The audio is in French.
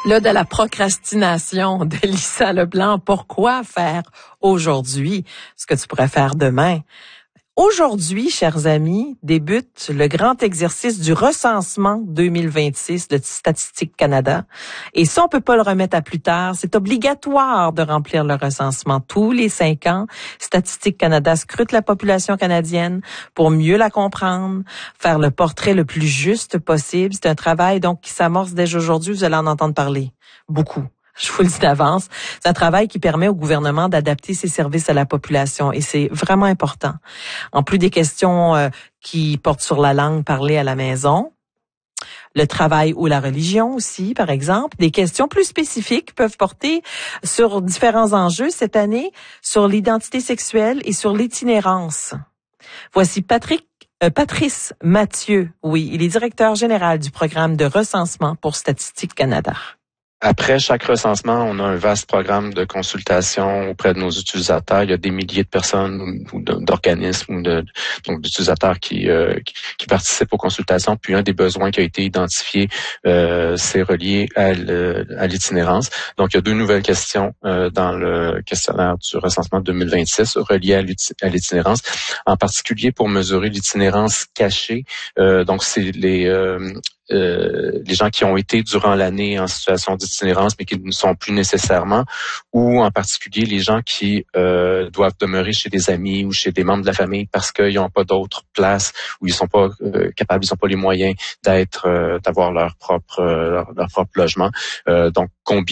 Là, de la procrastination de Lisa Leblanc, pourquoi faire aujourd'hui ce que tu pourrais faire demain? Aujourd'hui, chers amis, débute le grand exercice du recensement 2026 de Statistique Canada. Et ça, on peut pas le remettre à plus tard. C'est obligatoire de remplir le recensement tous les 5 ans. Statistique Canada scrute la population canadienne pour mieux la comprendre, faire le portrait le plus juste possible. C'est un travail donc qui s'amorce déjà aujourd'hui. Vous allez en entendre parler beaucoup. Je vous le dis d'avance. C'est un travail qui permet au gouvernement d'adapter ses services à la population et c'est vraiment important. En plus des questions qui portent sur la langue parlée à la maison, le travail ou la religion aussi, par exemple. Des questions plus spécifiques peuvent porter sur différents enjeux cette année, sur l'identité sexuelle et sur l'itinérance. Voici Patrice Mathieu. Oui, il est directeur général du programme de recensement pour Statistique Canada. Après chaque recensement, on a un vaste programme de consultation auprès de nos utilisateurs. Il y a des milliers de personnes ou d'organismes ou donc d'utilisateurs qui participent aux consultations. Puis un des besoins qui a été identifié, c'est relié à l'itinérance. Donc il y a 2 nouvelles questions dans le questionnaire du recensement 2026 reliées à l'itinérance, en particulier pour mesurer l'itinérance cachée. Donc c'est les gens qui ont été durant l'année en situation d'itinérance mais qui ne sont plus nécessairement, ou en particulier les gens qui doivent demeurer chez des amis ou chez des membres de la famille parce qu'ils n'ont pas d'autre place, ou ils sont pas capables, ils n'ont pas les moyens d'avoir leur propre logement. Donc combien